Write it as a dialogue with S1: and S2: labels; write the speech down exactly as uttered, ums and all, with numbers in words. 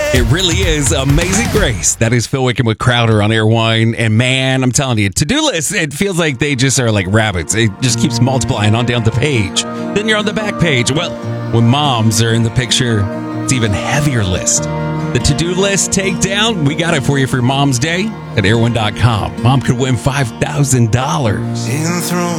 S1: It really is Amazing Grace. That is Phil Wickham with Crowder on Airwine. And man, I'm telling you, to-do lists, it feels like they just are like rabbits. It just keeps multiplying on down the page. Then you're on the back page. Well, when moms are in the picture, it's even heavier list. The to-do list takedown, we got it for you for Mom's Day at airone dot com. Mom could win five thousand dollars.